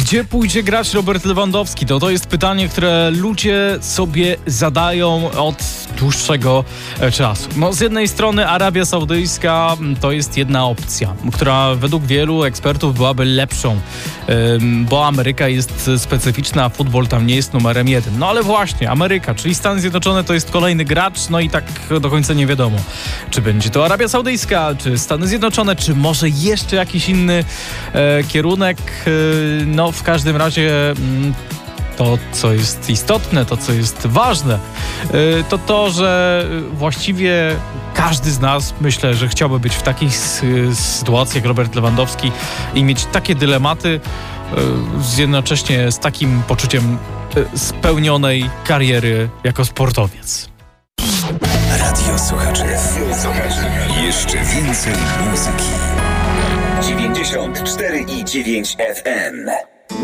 Gdzie pójdzie grać Robert Lewandowski? To jest pytanie, które ludzie sobie zadają od dłuższego czasu. No, z jednej strony Arabia Saudyjska to jest jedna opcja, która według wielu ekspertów byłaby lepszą, bo Ameryka jest specyficzna, a futbol tam nie jest numerem 1. No ale właśnie, Ameryka, czyli Stany Zjednoczone to jest kolejny gracz, no i tak do końca nie wiadomo, czy będzie to Arabia Saudyjska, czy Stany Zjednoczone, czy może jeszcze jakiś inny kierunek. No w każdym razie to, co jest istotne, to, co jest ważne, to to, że właściwie każdy z nas, myślę, że chciałby być w takich sytuacjach jak Robert Lewandowski i mieć takie dylematy, jednocześnie z takim poczuciem spełnionej kariery jako sportowiec. Radio Słuchaczy. Jeszcze więcej muzyki. 94,9 FM.